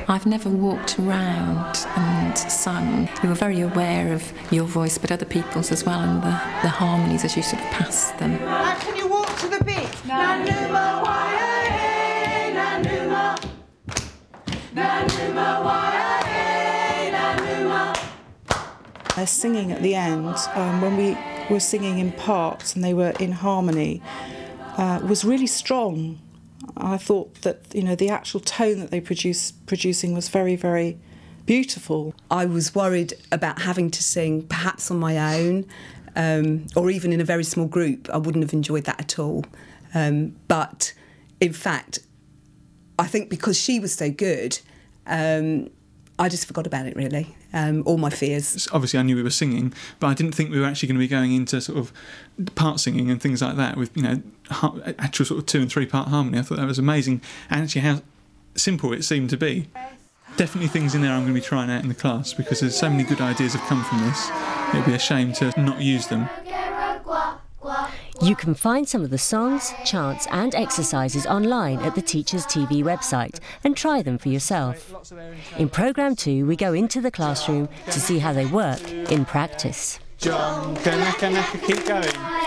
I've never walked around and sung. You were very aware of your voice, but other people's as well, and the harmonies as you sort of pass them. Can you walk to the beat? Nanuma waya nanuma, nanuma waya nanuma. Their singing at the end, when we were singing in parts and they were in harmony, was really strong. I thought that, you know, the actual tone that they producing was very, very beautiful. I was worried about having to sing perhaps on my own, or even in a very small group. I wouldn't have enjoyed that at all. But in fact, I think because she was so good, I just forgot about it, really, all my fears. Obviously, I knew we were singing, but I didn't think we were actually going to be going into sort of part singing and things like that with, you know, actual sort of 2 and 3 part harmony. I thought that was amazing, and actually how simple it seemed to be. Definitely things in there I'm going to be trying out in the class, because there's so many good ideas have come from this. It would be a shame to not use them. You can find some of the songs, chants and exercises online at the Teachers TV website and try them for yourself. In Programme 2, we go into the classroom to see how they work in practice. John, keep going.